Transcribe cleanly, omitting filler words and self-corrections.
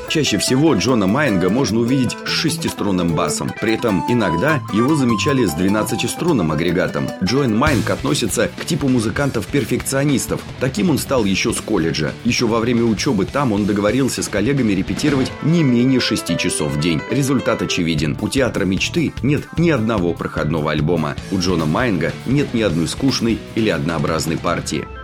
Чаще всего Джона Майнга можно увидеть с шестиструнным басом. При этом иногда его замечали с 12-струнным агрегатом. Джон Майнг относится к типу музыкантов-перфекционистов. Таким он стал еще с колледжа. Еще во время учебы там он договорился с коллегами репетировать не менее 6 часов в день. Результат очевиден. У театра мечты нет ни одного проходного альбома. У Джона Майнга нет ни одной скучной или однообразной партии.